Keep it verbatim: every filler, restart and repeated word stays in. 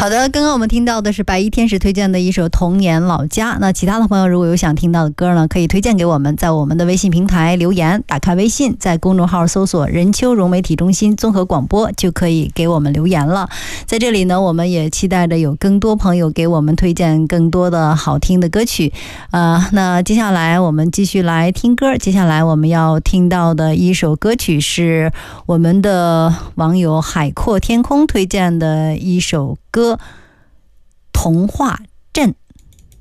好的，刚刚我们听到的是白衣天使推荐的一首《童年老家》。那其他的朋友如果有想听到的歌呢，可以推荐给我们，在我们的微信平台留言，打开微信，在公众号搜索任丘融媒体中心综合广播，就可以给我们留言了。在这里呢，我们也期待着有更多朋友给我们推荐更多的好听的歌曲。呃，那接下来我们继续来听歌。接下来我们要听到的一首歌曲是我们的网友海阔天空推荐的一首歌《童话镇》。